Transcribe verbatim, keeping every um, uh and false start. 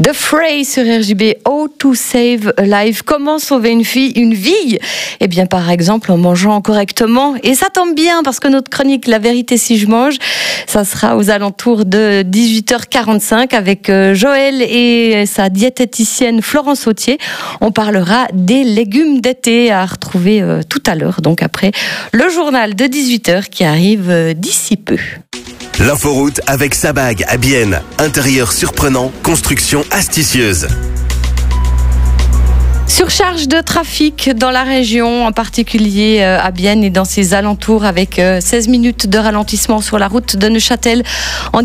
The Fray sur R J B, How to Save a Life. Comment sauver une fille, une vie? Eh bien, par exemple, en mangeant correctement. Et ça tombe bien parce que notre chronique La vérité si je mange, ça sera aux alentours de dix-huit heures quarante-cinq avec Joël et sa diététicienne Florence Sautier. On parlera des légumes d'été à retrouver tout à l'heure, donc après le journal de dix-huit heures qui arrive d'ici peu. L'inforoute avec Sabag à Bienne. Intérieur surprenant, construction astucieuse. Surcharge de trafic dans la région, en particulier à Bienne et dans ses alentours, avec seize minutes de ralentissement sur la route de Neuchâtel en